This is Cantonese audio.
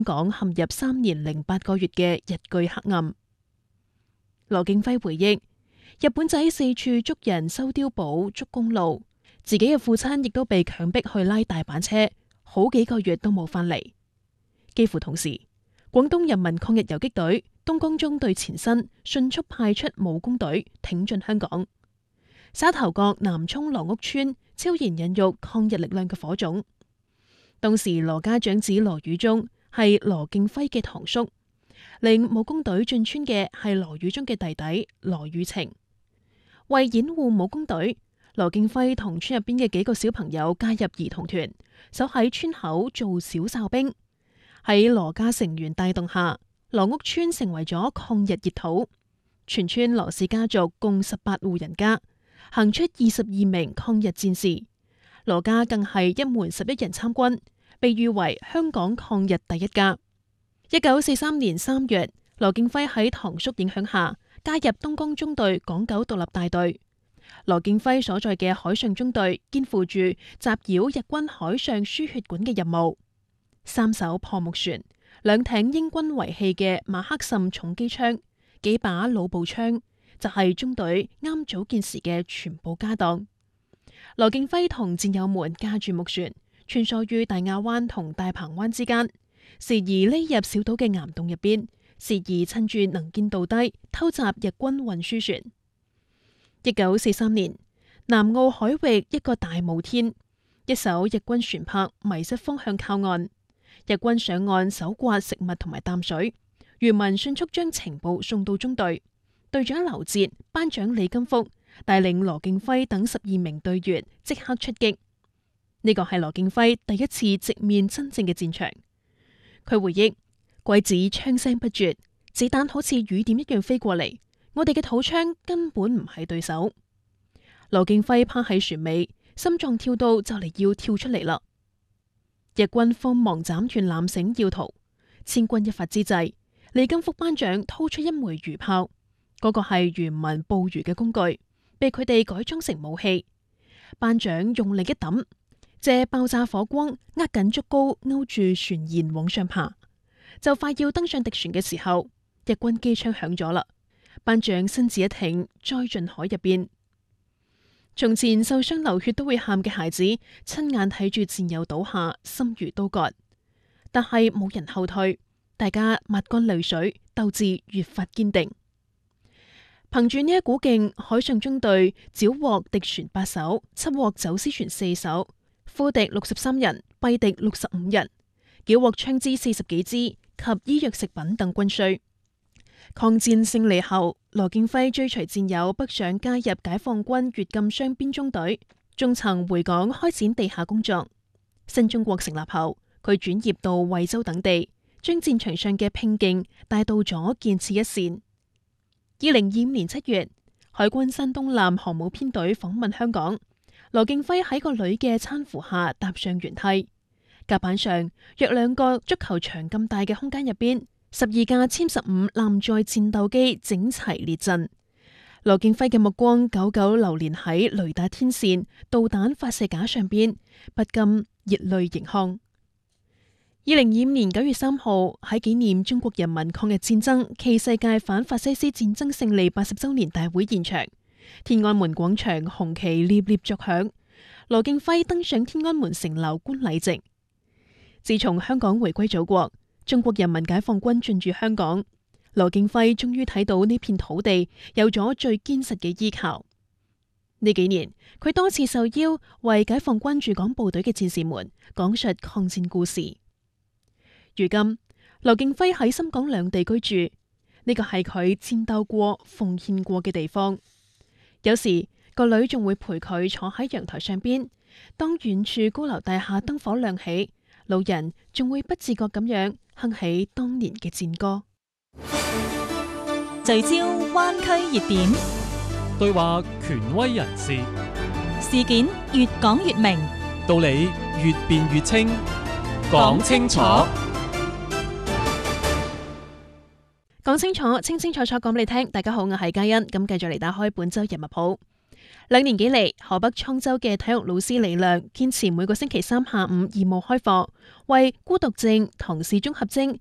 港陷入3年零8個月嘅日據黑暗。羅敬輝回憶，日本仔四處捉人收碉堡、捉公路，自己嘅父親亦都被強迫去拉大板車，好幾個月都冇返嚟。幾乎同時，廣東人民抗日游擊隊東江中隊前身迅速派出武工隊挺進香港，沙頭角南涌羅屋村悄然孕育抗日力量嘅火種。當時羅家長子羅宇忠係羅敬輝嘅堂叔，領武工隊進村嘅係羅宇忠嘅弟弟羅宇晴。為掩護武工隊，羅敬輝同村入邊嘅幾個小朋友加入兒童團，守喺村口做小哨兵。喺羅家成員帶動下，羅屋村成為咗抗日熱土。全村羅氏家族共18戶人家，行出22名抗日戰士。羅家更係一門11人參軍，被譽為香港抗日第一家。1943年3月，羅敬輝喺堂叔影響下加入東江中隊港九獨立大隊。羅敬輝所在嘅海上中隊肩負住襲擾日軍海上輸血管嘅任務。3艘破木船、2艇英軍遺棄嘅馬克沁重機槍、幾把老步槍，就係中隊啱組建時嘅全部家當。羅敬輝同戰友們駕住木船，穿梭於大亞灣同大鵬灣之間，時而匿入小島嘅岩洞入邊，時而趁住能見度低偷襲日軍運輸船。1943年，南澳海域一個大霧天，一艘日軍船舶迷失方向靠岸。日軍上岸搜刮食物同埋淡水，漁民迅速將情報送到中隊。隊長劉捷、班長李金福帶領羅敬輝等12名隊員即刻出擊。呢個係羅敬輝第一次直面真正嘅戰場。佢回憶，鬼子槍聲不絕，子彈好似雨點一樣飛過嚟，我哋嘅土槍根本唔係對手。羅敬輝趴喺船尾，心臟跳到就嚟要跳出嚟啦。日軍慌忙斬斷纜繩要逃，千鈞一髮之際，李金福班長掏出一枚魚炮，嗰個係漁民捕魚嘅工具，被佢哋改裝成武器。班長用力一抌，借爆炸火光握緊竹篙勾住船舷往上爬，就快要登上敵船嘅時候，日軍機槍響咗啦。班長身子一挺，栽進海入邊。從前受傷流血都會喊嘅孩子，親眼睇住戰友倒下，心如刀割。但係冇人後退，大家抹乾淚水，鬥志越發堅定。憑住呢一股勁，海上中隊繳獲敵船8艘，緝獲走私船4艘，俘敵63人，斃敵65人，繳獲槍支40幾支及醫藥食品等軍需。抗戰勝利後，羅敬輝追隨戰友北上加入解放軍粵禁雙邊中隊，仲曾回港開展地下工作。新中國成立後，佢轉業到惠州等地，將戰場上嘅拼勁帶到咗建設一線。2025年7月，海軍山東艦航母編隊訪問香港，羅敬輝喺個女嘅攙扶下踏上舷梯，甲板上約2個足球場咁大嘅空間入邊，12架殲15艦載戰鬥機整齊列陣。羅敬輝嘅目光久久流連喺雷達天線、導彈發射架上邊，不禁熱淚盈眶。2025年9月3號，喺紀念中國人民抗日戰爭暨世界反法西斯戰爭勝利80週年大會現場，天安門廣場紅旗獵獵作響，羅敬輝登上天安門城樓觀禮席。自從香港回歸祖國，中國人民解放軍進駐香港，羅敬輝終於睇到呢片土地有咗最堅實嘅依靠。呢幾年，佢多次受邀為解放軍駐港部隊嘅戰士們講述抗戰故事。如今，羅敬輝喺深港兩地居住，呢個係佢戰鬥過、奉獻過嘅地方。有時個女仲會陪佢坐喺陽台上邊，當遠處高樓大廈燈火亮起，老人仲會不自覺咁樣哼起當年嘅戰歌。 聚焦灣區熱點， 對話權威人士， 事件越講越明， 道理越辯越清，講清楚。 講清楚，清清楚楚講俾你聽。大家好，我係嘉欣，咁繼續嚟打開本周人物譜。 2年幾嚟，河北滄州嘅體育老師李亮堅持每個星期三下午義務開課，為孤獨症、唐氏綜合徵